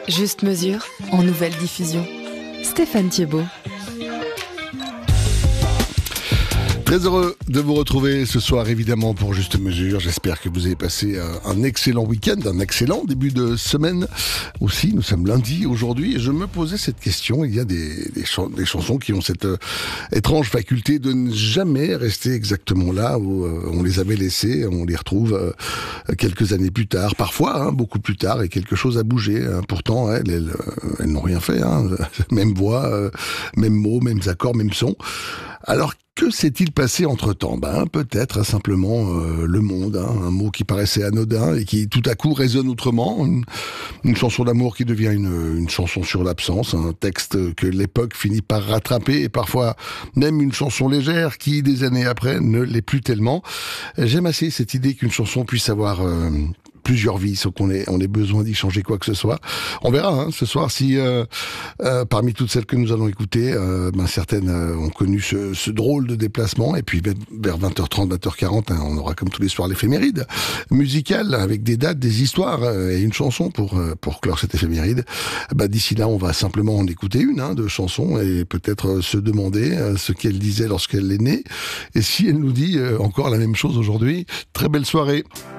Juste mesure, en nouvelle diffusion. Stéphane Thiebaud. Très heureux de vous retrouver ce soir, évidemment, pour Juste Mesure. J'espère que vous avez passé un excellent week-end, un excellent début de semaine aussi. Nous sommes lundi aujourd'hui et je me posais cette question. Il y a des chansons qui ont cette étrange faculté de ne jamais rester exactement là où on les avait laissées. On les retrouve quelques années plus tard, parfois beaucoup plus tard, et quelque chose a bougé. Pourtant, elles n'ont rien fait. Même voix, même mots, mêmes accords, même son. Alors, que s'est-il passé entre-temps ? Peut-être simplement le monde, un mot qui paraissait anodin et qui tout à coup résonne autrement. Une chanson d'amour qui devient une chanson sur l'absence, un texte que l'époque finit par rattraper et parfois même une chanson légère qui, des années après, ne l'est plus tellement. J'aime assez cette idée qu'une chanson puisse avoir plusieurs vies, sans qu'on ait besoin d'y changer quoi que ce soit. On verra ce soir si parmi toutes celles que nous allons écouter, certaines ont connu ce drôle de déplacement, et puis vers 20h30, 20h40, on aura comme tous les soirs l'éphéméride musicale avec des dates, des histoires et une chanson pour clore cette éphéméride. D'ici là, on va simplement en écouter une de chansons et peut-être se demander ce qu'elle disait lorsqu'elle est née et si elle nous dit encore la même chose aujourd'hui. Très belle soirée.